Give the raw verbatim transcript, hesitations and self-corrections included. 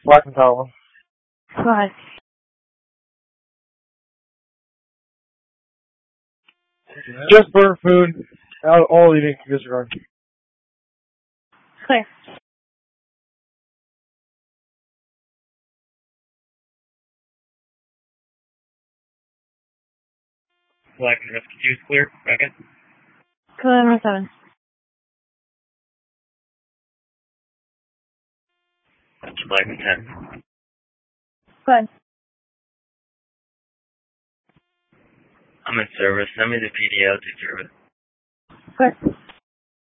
Black and Tower. Go ahead. Just burnt food. All, all eating disregard. Clear. Black and Rescue two is clear. Second. Clear number seven. Black and ten. Go ahead. I'm in service. Send me the P D L to service. Clear.